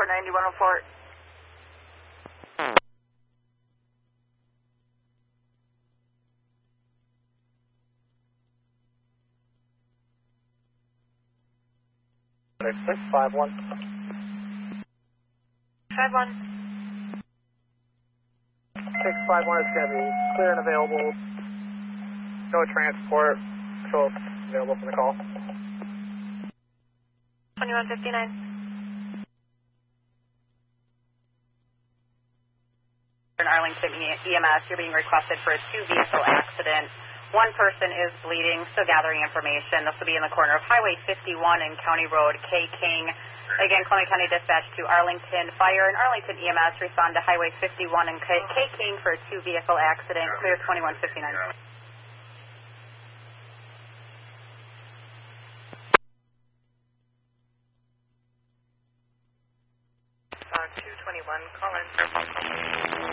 9104. Six, 5-1. 5-1. 651 is going to be clear and available. No transport. So available for the call. 2159. In Arlington EMS, you're being requested for a two-vehicle accident. One person is bleeding, still gathering information. This will be in the corner of Highway 51 and County Road K. King. Again, Columbia County Dispatch to Arlington Fire and Arlington EMS respond to Highway 51 and K. King for a two-vehicle accident. Clear 2159.